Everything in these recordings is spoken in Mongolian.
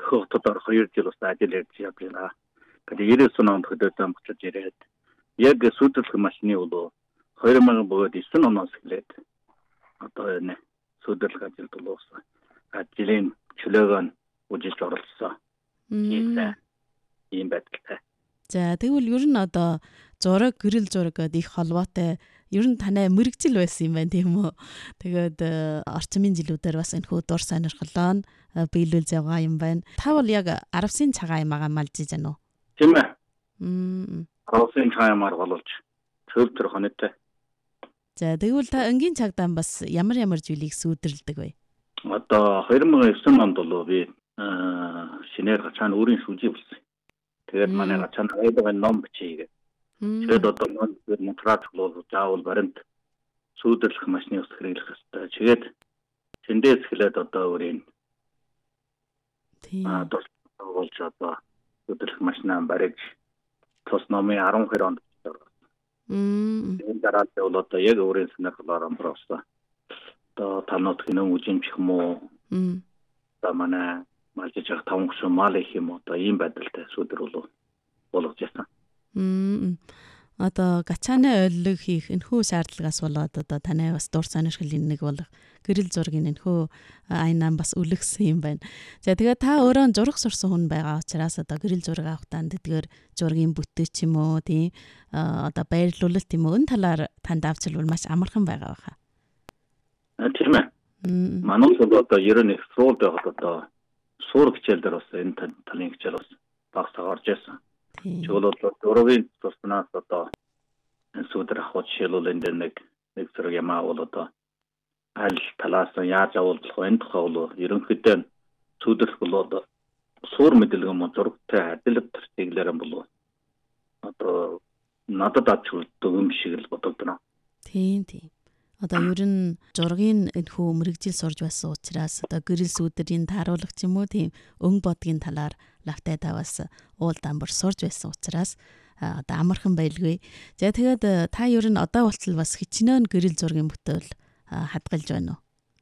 хөөхдөд 2 жил ус ажил хийж явж байна. Тэгээд 99 онд хөдөөд буцаж ирээд яг сүйтгэх машины бол 2009 оноос эхлээд одоо энэ сүйтгэх ажилд болсон. Ажлын чөлөөгөө үжилж оролцсон. Ийм байдалтай. За тэгвэл ер нь одоо зураг, гэрэл зураг гэдэг их холбоотой ер нь танай мэрэгжил байсан юм байна тийм үү? Тэгээд орчмын жилүүдээр бас энэ хүү дур сонирхлоо биелүүл зявгаа юм байна. Та бол яг 10-ын цагаан юмгаа малжиж байна уу? Тийм ээ. 10-ын цагаан юмар болж төвдөр хоногтой. За тэгвэл та энгийн цагдаа бас ямар зүйлийг сүйдэрлдэг вэ? Одоо 2009 онд бол би шинээр гачаан өөрийн шүүжий болсон. Тэгээд манай гачаан хайдаг ном бичээгээ. Тэгээд одоо монтраж бол заавал баримт сүйдэрлэх машины ус хэрэглэх хэрэгтэй. Тэгээд тэндээс эхлээд одоо өөрийн болж одоо сүйдэрлэх машинаа бариж тус номын 12 онд орсон. Энэ дараа бол одоо яг өөрийн сонирхлоор амруулсан. Одоо танууд хинэн үжимч юм уу? Одоо манай малжиж 5 хүн мал их юм уу? Одоо ийм байдалтай сүйдэр болгож ясан. Одоо гачааны ойлог хийх энэхүү шаардлагаас болоод одоо танай бас дур сонирхлын нэг болох гэрэл зургийн энэхүү айнаа бас үлгсэн юм байна. За тэгээд та өөрөө зураг сурсан хүн байгаа учраас одоо гэрэл зураг авахтаа тэдгээр зургийн бүтээч юм уу тийм одоо баярлуулалт юм уу энэ талаар танд авчилвал маш амархан байгаа баха. Тийм ээ. Манай бол одоо ер нь экстролд байгаад одоо суур хичээл дээр бас энэ талын хичээл бас багсаа орж ирсэн. Чөлөө дөрөвийн туснаас одоо сүйдэр авах жишээлбэл энэ нэг зэрэг юм аа бол одоо аль талаас нь яаж авуулах вэ? Энэ тухай бол ерөнхийдөө сүйдэрх бол суур мэдээлэл юм зурагтай адил чиглэлээр бол одоо надад авчулдаг юм шиг л бодогдно. Тийм. Одоо ер нь зургийн энэхүү мэрэгжил сурж байсан учраас одоо гэрэл сүйдэрийн тааруулгач юм уу тийм өнгө бодгийн талаар лавтай таваас уул дамбар сурж байсан учраас одоо амархан байлгүй. За тэгээд та ер нь одоо болтол бас хичнээн гэрэл зургийн бүтээл хадгалж байна уу?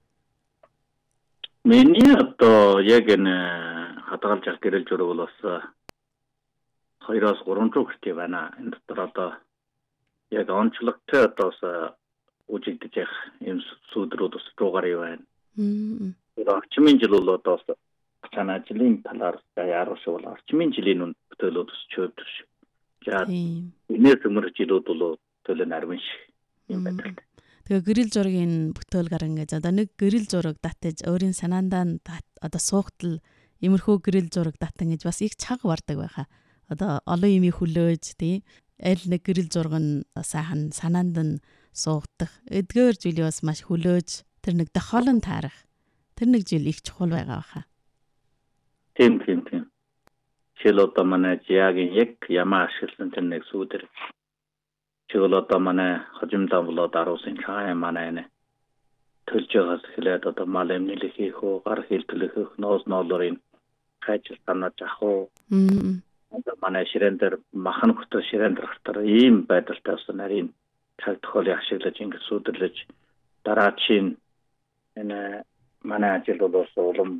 Миний одоо яг энэ хадгалж авах гэрэл зураг бол бас 2-3 руу хүртээ байна. Энэ дотор одоо яг онцлогтой одоо үжигдэж явах юм сүйдрүүд бас руугаар юу байна. Орчмын жил бол одоо цаана жилийн талаар яаруу шиг бол орчмын жилийн бүтээлүүд бас чөлдөрш. За энэс өмөр жилүүд бол төлөө нарвин шиг юм байна. Тэгээ гэрэл зургийн бүтээл гар ингээд одоо нэг гэрэл зураг татаж өөрийн санаандаа одоо суугтал иймэрхүү гэрэл зураг татан гэж бас их чаг бардаг байхаа. Одоо олон юм хүлээж тий аль нэг гэрэл зураг нь сайхан санаанд нь суугдах эдгээр зүйлийг бас маш хүлээж тэр нэг дохолон таарах тэр нэг жил их чухал байгаа баха. Тийм. Чил одоо манай жаагийн яг ямаа ашигласан тэр нэг сүйдэр. Чил одоо манай хожимдаа болоод 10-ын цаа манай нэ төлж байгаас эхлээд одоо мал эмнэлэг хийх үү, гар хэлтэлэх, ноос ноолорын хайж санаж ах уу. Одоо манай ширээн дээр махан хөтөр ширээн дээр хатар ийм байдалтай бас нарийн цаг тохиолыг ашиглаж ингэ сүйдэрлэж дараа чинь энэ манай ажил бол улам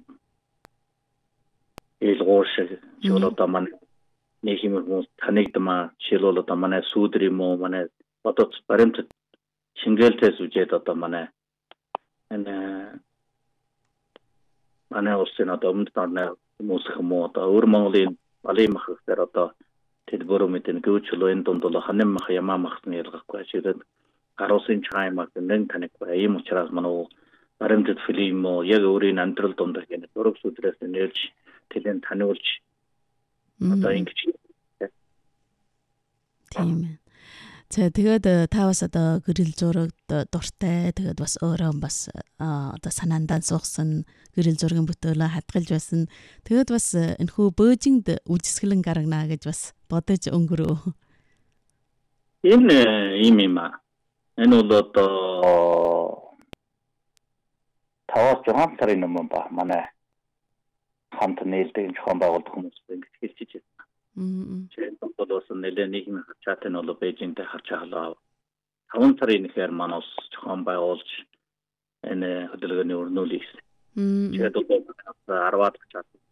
илгууш чөлөө одоо манай нэг юм танигдмаа чөлөө одоо манай сүйдэр юм уу манай бодож баримт шингээлтээс үжээд одоо манай энэ манай улсын одоо өмнөд орны хүмүүс юм уу одоо өвөр Монголын малын махгаар одоо тэдбэр мэдэн гүйчлөө энэ дунд бол ханам мах ямаа махны ялгахгүй ажиглаад 10-ын цаа мах нэн таних ийм учраас манай баримтат фильм уу яг өөрийн амьдрал дунд гэнэ зураг сүдрээс нэлж тэлэн таниулж одоо ингэж тийм. За тэгээд та бас одоо гэрэл зурагт дуртай тэгээд бас өөрөө бас одоо санаандаа суугсан гэрэл зургийн бүтээлээ хадгалж байсан. Тэгээд бас энэхүү Бөөжинд үжисгэлэн гаргана гэж бас бодож өнгөрөө. Энэ юм аа. Энэ бол одоо 5-6 сарын өмнө ба манай хамт нээлттэй зохион байгуулалт хүмүүс ингэж хэлчихэж байна. Жишээ нь бол нэлээд нийгмийн хачаатны бол Бээжингтэй харьцаалаа. 5 сарын нэхэр манаас зохион байгуулж энэ хөдөлгөөний өрнүүлийг. Тэгээд бол 10-аад хачаат